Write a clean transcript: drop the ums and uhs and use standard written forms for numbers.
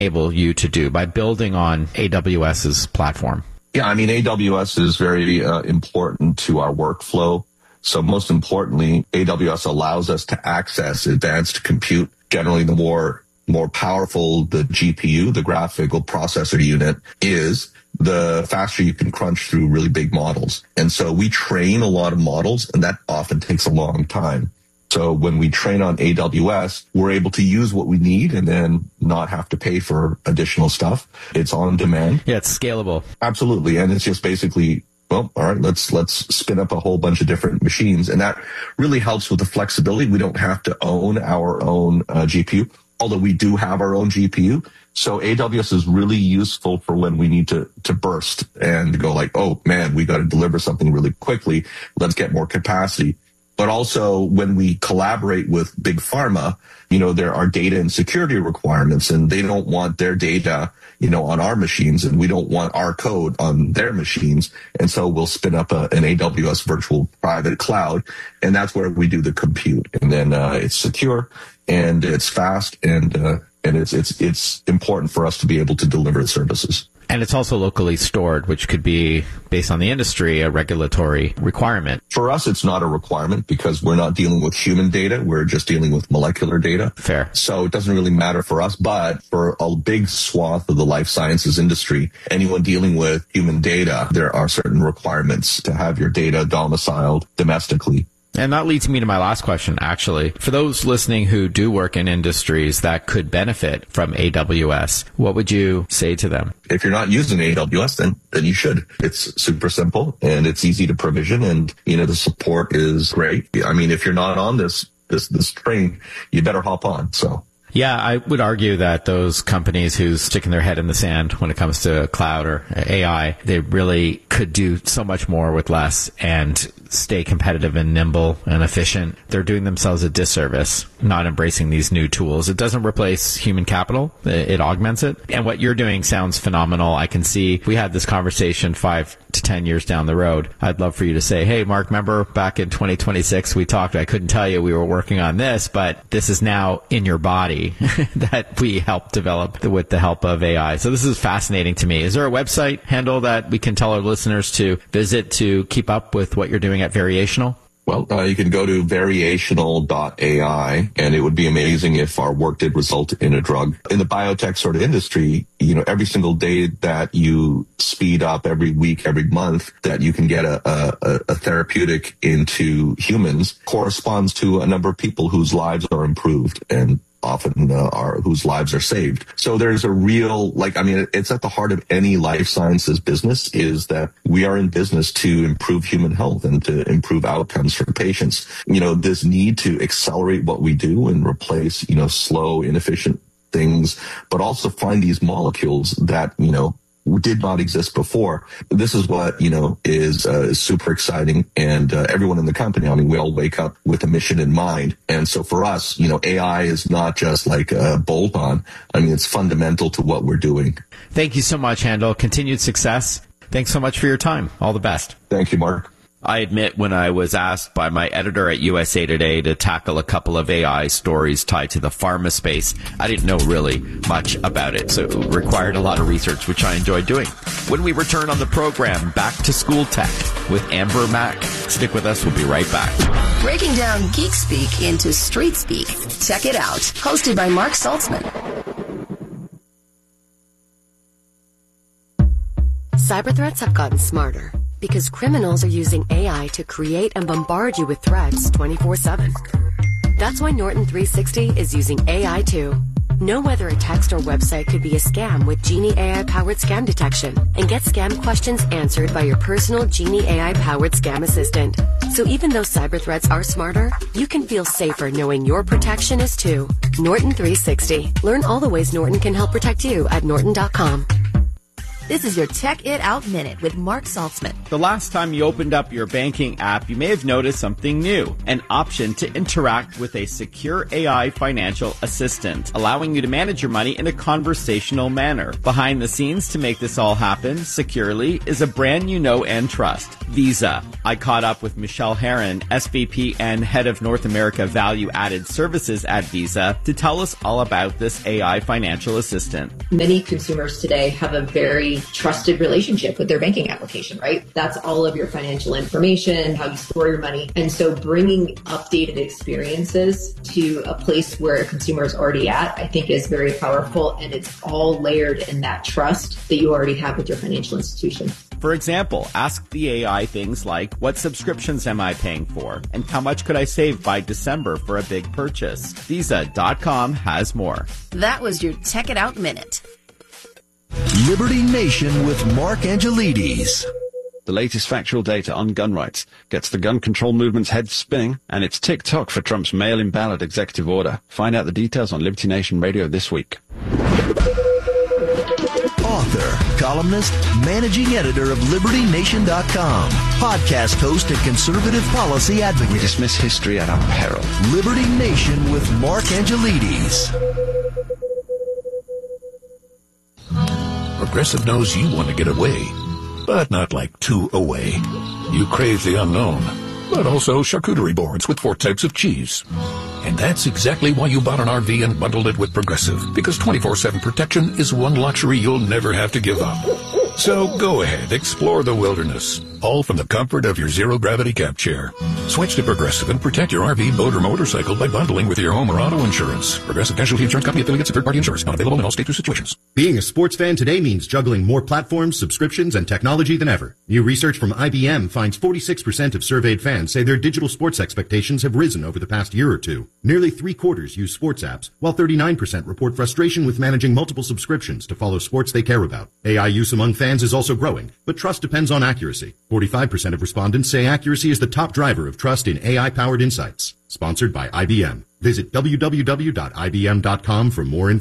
enable you to do by building on AWS's platform? Yeah, I mean, AWS is very important to our workflow. So most importantly, AWS allows us to access advanced compute. Generally, the more powerful the GPU, the graphical processor unit, is, the faster you can crunch through really big models. And so we train a lot of models, and that often takes a long time. So when we train on AWS, we're able to use what we need and then not have to pay for additional stuff. It's on demand. Yeah, it's scalable. Absolutely. And it's just basically, well, all right, let's spin up a whole bunch of different machines. And that really helps with the flexibility. We don't have to own our own GPU, although we do have our own GPU. So AWS is really useful for when we need to burst and go like, oh man, we got to deliver something really quickly. Let's get more capacity. But also when we collaborate with big pharma, there are data and security requirements, and they don't want their data, on our machines, and we don't want our code on their machines. And so we'll spin up an AWS virtual private cloud, and that's where we do the compute. And then it's secure and it's fast, and it's important for us to be able to deliver the services. And it's also locally stored, which could be, based on the industry, a regulatory requirement. For us, it's not a requirement because we're not dealing with human data. We're just dealing with molecular data. Fair. So it doesn't really matter for us. But for a big swath of the life sciences industry, anyone dealing with human data, there are certain requirements to have your data domiciled domestically. And that leads me to my last question, actually. For those listening who do work in industries that could benefit from AWS, what would you say to them? If you're not using AWS, then you should. It's super simple and it's easy to provision, and the support is great. I mean, if you're not on this train, you better hop on. So. Yeah, I would argue that those companies who's sticking their head in the sand when it comes to cloud or AI, they really could do so much more with less and stay competitive and nimble and efficient. They're doing themselves a disservice not embracing these new tools. It doesn't replace human capital. It augments it. And what you're doing sounds phenomenal. I can see we had this conversation 5 to 10 years down the road. I'd love for you to say, hey, Mark, remember back in 2026, we talked, I couldn't tell you we were working on this, but this is now in your body that we helped develop with the help of AI. So this is fascinating to me. Is there a website handle that we can tell our listeners to visit to keep up with what you're doing at Variational? Well, you can go to variational.ai, and it would be amazing if our work did result in a drug. In the biotech sort of industry, every single day that you speed up, every week, every month, that you can get a therapeutic into humans corresponds to a number of people whose lives are improved and often whose lives are saved. So there's a real, it's at the heart of any life sciences business, is that we are in business to improve human health and to improve outcomes for patients. This need to accelerate what we do and replace, slow, inefficient things, but also find these molecules that, did not exist before. This is what, is super exciting. And everyone in the company, we all wake up with a mission in mind. And so for us, AI is not just like a bolt-on. It's fundamental to what we're doing. Thank you so much, Handel. Continued success. Thanks so much for your time. All the best. Thank you, Mark. I admit, when I was asked by my editor at USA Today to tackle a couple of AI stories tied to the pharma space, I didn't know really much about it, so it required a lot of research, which I enjoyed doing. When we return on the program, Back to School Tech with Amber Mack. Stick with us. We'll be right back. Breaking down geek speak into street speak. Check it out. Hosted by Mark Saltzman. Cyber threats have gotten smarter because criminals are using AI to create and bombard you with threats 24/7. That's why Norton 360 is using AI too. Know whether a text or website could be a scam with Genie AI-powered scam detection, and get scam questions answered by your personal Genie AI-powered scam assistant. So even though cyber threats are smarter, you can feel safer knowing your protection is too. Norton 360. Learn all the ways Norton can help protect you at norton.com. This is your Check It Out Minute with Mark Saltzman. The last time you opened up your banking app, you may have noticed something new, an option to interact with a secure AI financial assistant, allowing you to manage your money in a conversational manner. Behind the scenes to make this all happen securely is a brand you know and trust, Visa. I caught up with Michelle Herron, SVP and Head of North America Value Added Services at Visa, to tell us all about this AI financial assistant. Many consumers today have a very trusted relationship with their banking application, right? That's all of your financial information, how you store your money. And so bringing updated experiences to a place where a consumer is already at, I think is very powerful. And it's all layered in that trust that you already have with your financial institution. For example, ask the AI things like, what subscriptions am I paying for? And how much could I save by December for a big purchase? Visa.com has more. That was your Check It Out Minute. Liberty Nation with Mark Angelides. The latest factual data on gun rights gets the gun control movement's head spinning, and it's tick-tock for Trump's mail-in ballot executive order. Find out the details on Liberty Nation Radio this week. Author, columnist, managing editor of LibertyNation.com, podcast host and conservative policy advocate. We dismiss history at our peril. Liberty Nation with Mark Angelides. Progressive knows you want to get away, but not like too away. You crave the unknown, but also charcuterie boards with 4 types of cheese. And that's exactly why you bought an RV and bundled it with Progressive, because 24/7 protection is one luxury you'll never have to give up. So go ahead, explore the wilderness, all from the comfort of your zero-gravity cab chair. Switch to Progressive and protect your RV, boat, or motorcycle by bundling with your home or auto insurance. Progressive Casualty Insurance Company affiliates and third-party insurers. Not available in all states or situations. Being a sports fan today means juggling more platforms, subscriptions, and technology than ever. New research from IBM finds 46% of surveyed fans say their digital sports expectations have risen over the past year or two. Nearly 3/4 use sports apps, while 39% report frustration with managing multiple subscriptions to follow sports they care about. AI use among fans is also growing, but trust depends on accuracy. 45% of respondents say accuracy is the top driver of trust in AI-powered insights. Sponsored by IBM. Visit www.ibm.com for more information.